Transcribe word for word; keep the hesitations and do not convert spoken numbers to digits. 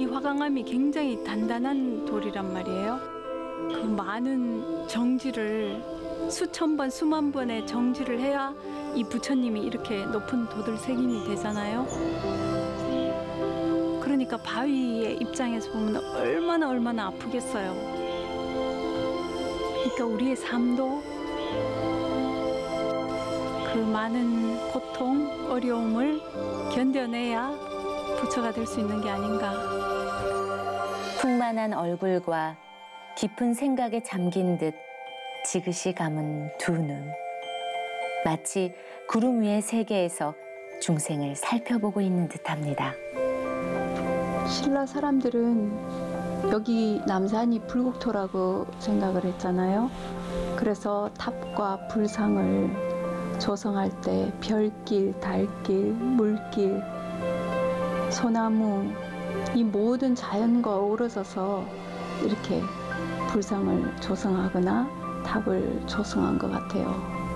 화강암이 굉장히 단단한 돌이란 말이에요. 그 많은 정지를 수천 번, 수만 번의 정지를 해야 이 부처님이 이렇게 높은 도들새김이 되잖아요. 그러니까 바위의 입장에서 보면 얼마나 얼마나 아프겠어요. 그러니까 우리의 삶도 그 많은 고통, 어려움을 견뎌내야 부처가 될 수 있는 게 아닌가. 풍만한 얼굴과 깊은 생각에 잠긴 듯 지그시 감은 두 눈. 마치 구름 위의 세계에서 중생을 살펴보고 있는 듯합니다. 신라 사람들은 여기 남산이 불국토라고 생각을 했잖아요. 그래서 탑과 불상을 조성할 때 별길, 달길, 물길, 소나무 이 모든 자연과 어우러져서 이렇게 불상을 조성하거나 탑을 조성한 것 같아요.